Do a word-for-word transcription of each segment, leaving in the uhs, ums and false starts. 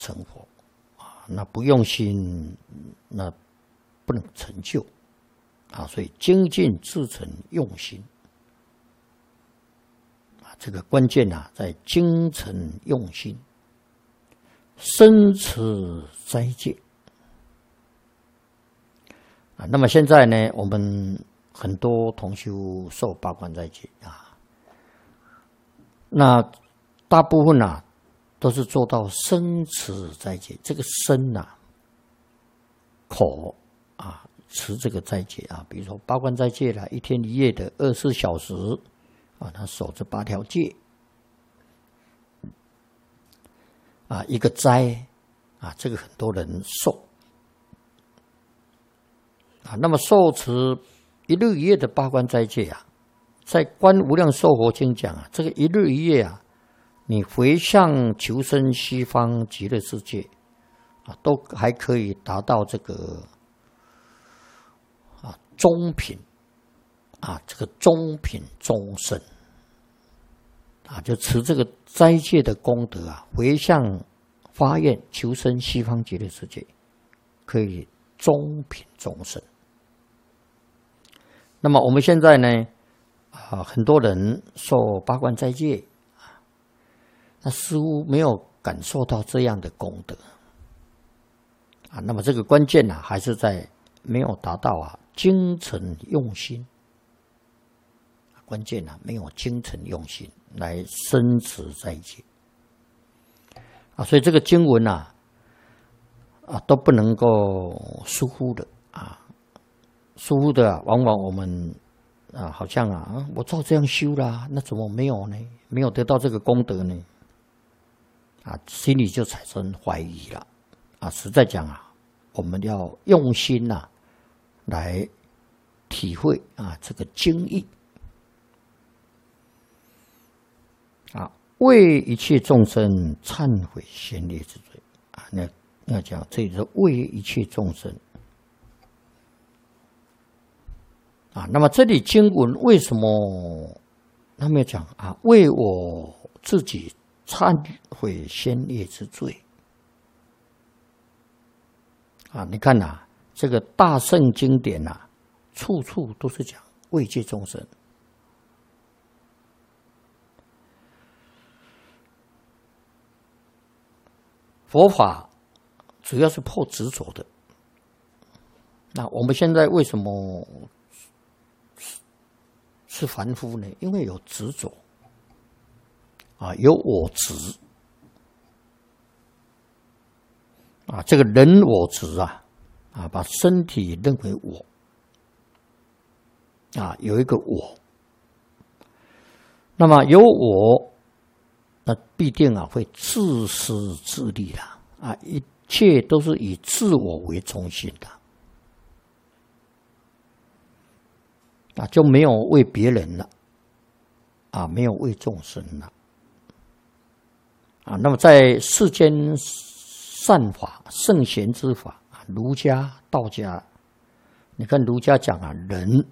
成佛啊。那不用心，那不能成就啊。所以精进自成用心啊，这个关键啊在精诚用心，深持斋戒啊。那么现在呢，我们很多同修受八关斋戒啊，那大部分啊都是做到深持斋戒。这个深啊，口啊持这个斋戒啊，比如说八关斋戒啦，一天一夜的二十四小时啊，他守着八条戒啊，一个斋啊，这个很多人受啊。那么受持一日一夜的八关斋戒啊，在《观无量寿佛经》讲啊，这个一日一夜啊，你回向求生西方极乐世界啊，都还可以达到这个啊中品啊，这个中品终身啊，就持这个斋戒的功德啊，回向发愿求生西方极乐世界，可以中品终身。那么我们现在呢，啊，很多人受八关斋戒啊，那似乎没有感受到这样的功德啊。那么这个关键呢、啊，还是在没有达到啊精诚用心。关键呢、啊，没有精诚用心来深持斋戒啊，所以这个经文啊，啊都不能够疏忽的啊。疏忽的、啊，往往我们啊，好像啊，我照这样修啦，那怎么没有呢？没有得到这个功德呢？啊，心里就产生怀疑了。啊，实在讲啊，我们要用心呐、啊，来体会啊这个经义啊，为一切众生忏悔先烈之罪啊。那那讲这里是为一切众生。啊，那么这里经文为什么他们讲啊？为我自己忏悔先烈之罪啊！你看呐、啊，这个大圣经典呐、啊，处处都是讲为戒众生。佛法主要是破执着的。那我们现在为什么是凡夫呢？因为有执着啊，有我执啊，这个人我执啊，啊，把身体认为我啊，有一个我，那么有我，那必定啊会自私自利啦啊，一切都是以自我为中心的。啊，就没有为别人了，啊，没有为众生了，啊，那么在世间善法、圣贤之法啊，儒家、道家，你看儒家讲啊，人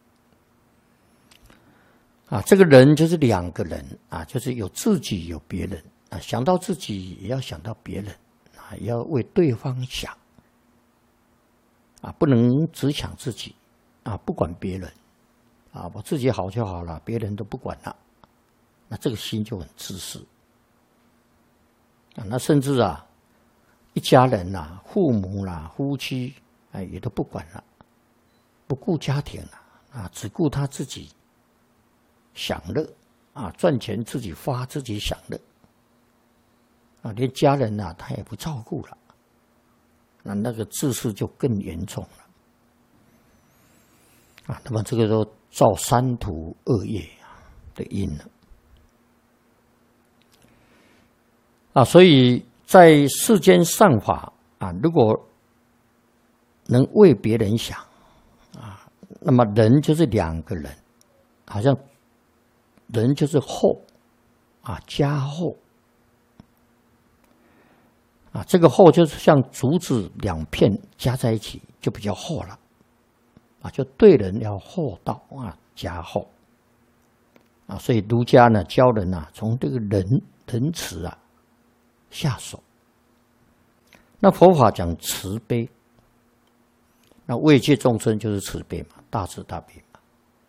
啊，这个人就是两个人啊，就是有自己有别人啊，想到自己也要想到别人啊，也要为对方想啊，不能只想自己啊，不管别人。啊，我自己好就好了，别人都不管了，那这个心就很自私啊。那甚至啊，一家人呐、父母啦、啊、夫妻哎，也都不管了，不顾家庭了啊，只顾他自己享乐啊，赚钱自己花，自己享乐啊，连家人呐、啊、他也不照顾了，那那个自私就更严重了啊。那么这个都造三途恶业的因了啊，所以在世间善法啊，如果能为别人想啊，那么人就是两个人，好像人就是厚啊，加厚啊，这个厚就是像竹子两片加在一起就比较厚了。啊，就对人要厚道啊，加厚啊，所以儒家呢教人啊，从这个仁仁慈啊下手那佛法讲慈悲，那为一切众生就是慈悲嘛，大慈大悲嘛。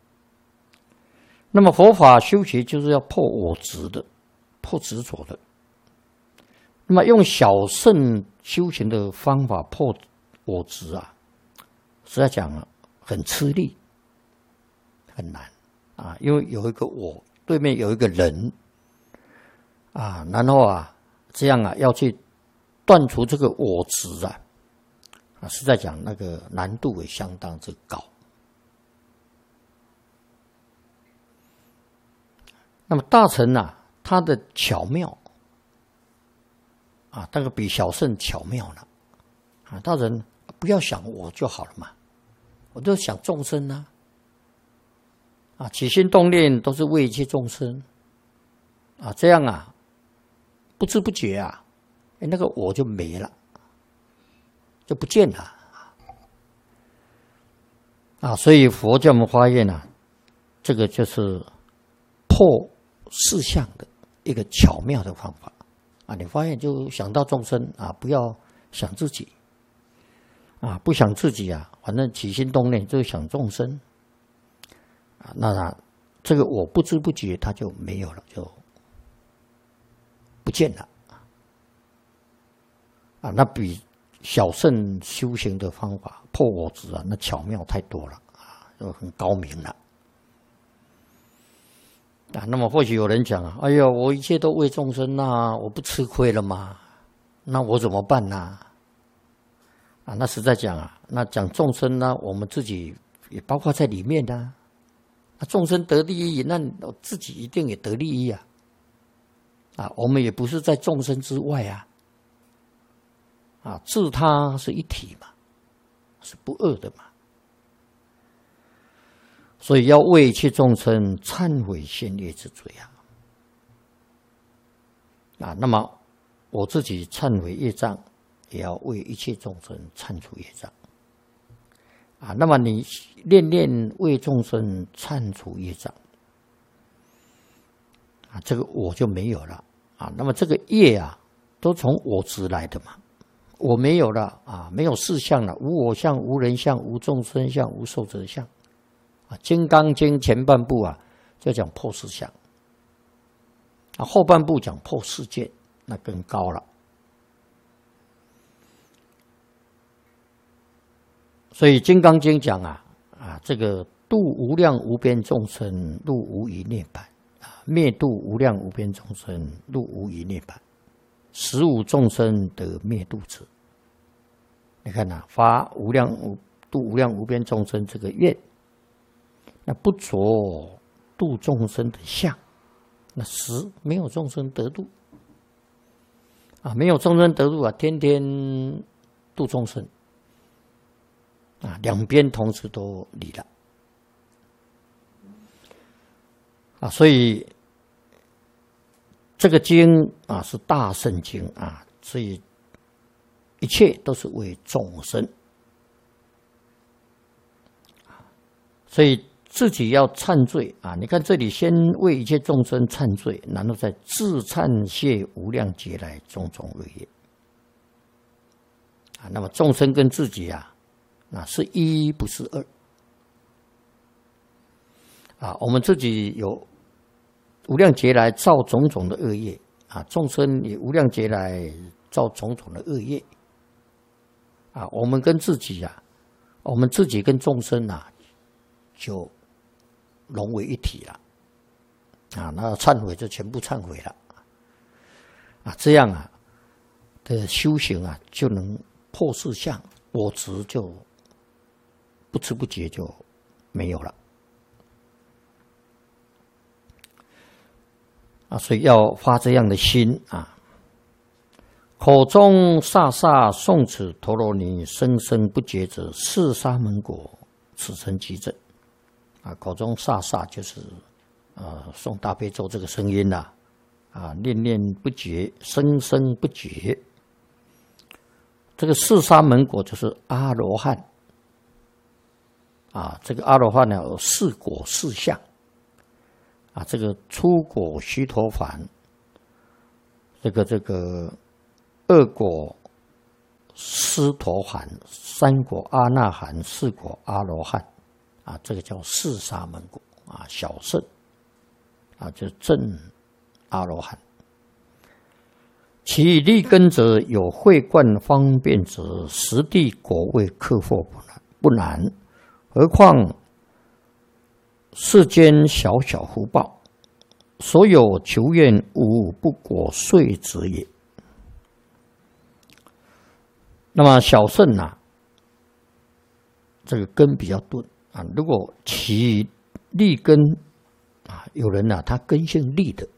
那么佛法修学就是要破我执的，破执着的。那么用小乘修行的方法破我执啊，实在讲啊，很吃力，很难啊，因为有一个我，对面有一个人啊，然后啊，这样啊，要去断除这个我执啊，啊，实在讲那个难度也相当之高。那么大乘啊，它的巧妙啊，那个比小乘巧妙了啊。大乘不要想我就好了嘛，我就想众生啊，啊，起心动念都是为一切众生啊，这样啊，不知不觉啊，哎，那个我就没了，就不见了啊。所以佛教我们发现啊，这个就是破四相的一个巧妙的方法啊！你发现就想到众生啊，不要想自己啊，不想自己啊，反正起心动念就想众生啊，那他这个我不知不觉他就没有了，就不见了啊！那比小乘修行的方法破我执啊，那巧妙太多了啊，就很高明了。啊，那么或许有人讲啊，哎呀，我一切都为众生啊，我不吃亏了吗？那我怎么办呢？啊，那实在讲啊，那讲众生呢，我们自己也包括在里面的啊。那众生得利益，那自己一定也得利益啊。啊，我们也不是在众生之外啊。啊，自他是一体嘛，是不二的嘛。所以要为一切众生忏悔先业之罪啊！啊，那么我自己忏悔业障，也要为一切众生忏除业障啊。那么你念念为众生忏除业障啊，这个我就没有了啊。那么这个业啊，都从我执来的嘛，我没有了啊，没有四相了，无我相、无人相、无众生相、无寿者相。啊，《金刚经》前半部啊，就讲破四相，啊，后半部讲破世界，那更高了。所以《金刚经》讲啊，啊，这个度无量无边众生，入无余涅槃；啊，灭度无量无边众生，入无余涅槃。十五众生得灭度者。你看呐、啊，发无量无度无量无边众生这个愿。那不着度众生的相，那十没有众生得度啊，没有众生得度啊，天天度众生啊，两边同时都离了啊，所以这个经啊是大圣经啊，所以一切都是为众生，所以。自己要忏罪啊！你看这里先为一切众生忏罪，然后再自忏谢无量劫来种种恶业啊。那么众生跟自己啊，那是一不是二啊。我们自己有无量劫来造种种的恶业啊，众生也无量劫来造种种的恶业啊。我们跟自己啊，我们自己跟众生啊，就融为一体了啊！那忏悔就全部忏悔了啊！这样啊的修行啊，就能破四相，我执就不知不觉就没有了啊！所以要发这样的心啊！口中飒飒诵此陀罗尼，生生不绝者，是沙门果，此生即证。啊，口中飒飒就是呃诵大悲咒这个声音呐、啊，啊念念不绝，生生不绝。这个四沙门果就是阿罗汉啊，这个阿罗汉呢有四果四相啊，这个初果须陀洹，这个这个二果斯陀含、三果阿那含、四果阿罗汉，啊，这个叫四沙门果啊，小圣啊，就是正阿罗汉。其立根者有慧观方便者，实地果位克获不难，不难。何况世间小小福报，所有求愿无不果遂者也。那么小圣啊，这个根比较钝啊。如果其立根啊，有人啊，他根性立的。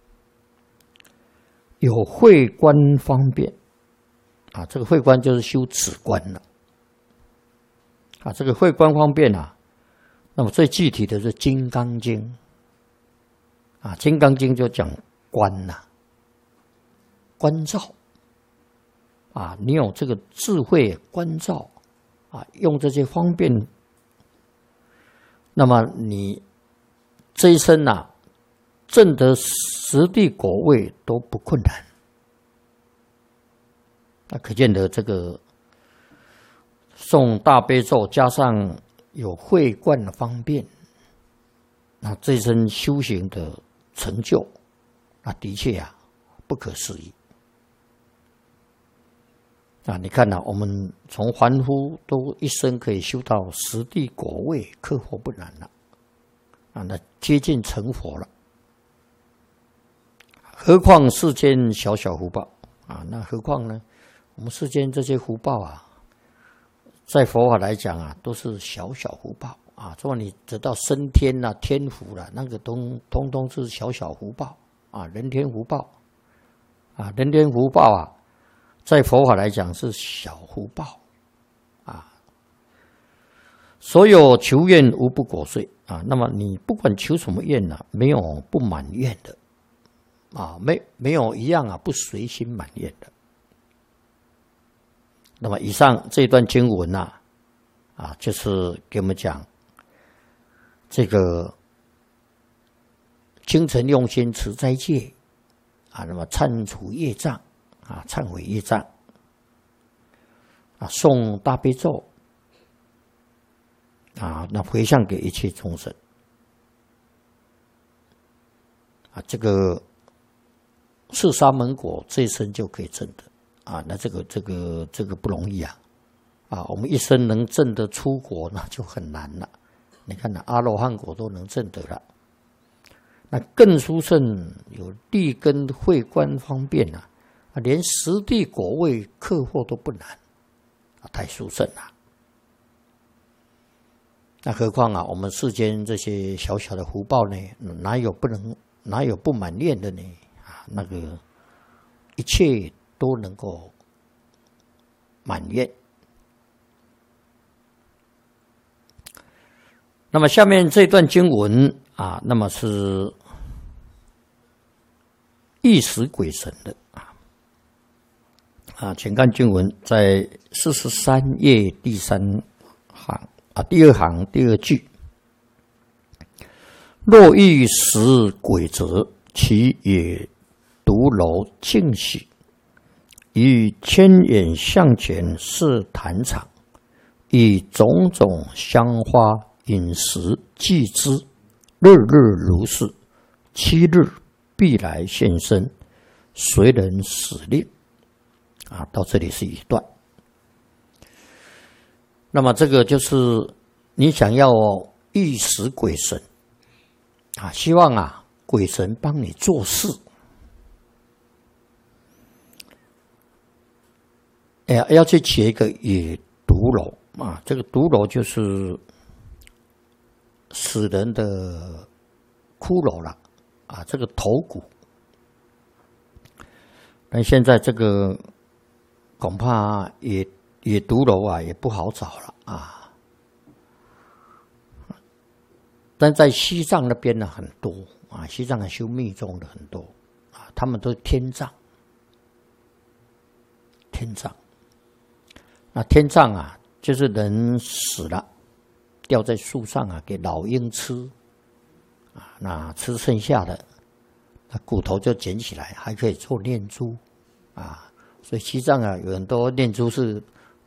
有慧观方便啊，这个慧观就是修止观了啊。这个慧观方便啊，那么最具体的是《金刚经》啊，《金刚经》就讲观呐、啊，观照啊，你有这个智慧观照啊，用这些方便，那么你这一生呐、啊。证得实地果位都不困难，那可见得这个诵大悲咒加上有慧观的方便，那这一生修行的成就，那的确啊不可思议啊！你看呐、啊，我们从凡夫都一生可以修到实地果位，克服不难了啊，那接近成佛了。何况世间小小福报啊？那何况呢？我们世间这些福报啊，在佛法来讲啊，都是小小福报啊。说你得到升天啦、啊、天福啦、啊，那个通通通是小小福报啊，人天福报啊，人天福报啊，在佛法来讲是小福报啊。所有求愿无不果遂啊。那么你不管求什么愿啊，没有不满愿的。啊，没没有一样啊，不随心满愿的。那么以上这段经文呐、啊，啊，就是给我们讲这个精诚用心持斋戒啊，那么忏除业障啊，忏悔业障啊，诵大悲咒啊，那回向给一切众生啊，这个。四沙门果这一生就可以证得啊，那这个这个这个不容易啊啊！我们一生能证得出果，那就很难了。你看那阿罗汉果都能证得了，那更殊胜有立根慧观方便啊，啊，连实地果位克获都不难啊，太殊胜了。那何况啊，我们世间这些小小的福报呢，哪有不能哪有不满愿的呢？那个一切都能够满愿。那么下面这段经文啊，那么是忆使鬼神的啊啊，请看经文在四十三页第三行啊，第二行第二句：若欲使鬼者，其也。独楼净喜，以千眼向前是坛场，以种种香花饮食祭之，日日如是，七日必来现身，随人使令。啊，到这里是一段。那么这个就是你想要欲使鬼神啊，希望啊鬼神帮你做事。哎呀，要去起一个野毒楼啊！这个毒楼就是死人的骷髅了啊，这个头骨。但现在这个恐怕野野毒楼啊也不好找了啊。但在西藏那边呢很多啊，西藏修密宗的很多啊，他们都是天葬，天葬。那天葬啊，就是人死了，吊在树上啊，给老鹰吃，啊，那吃剩下的，那骨头就捡起来，还可以做念珠，啊，所以西藏啊有很多念珠是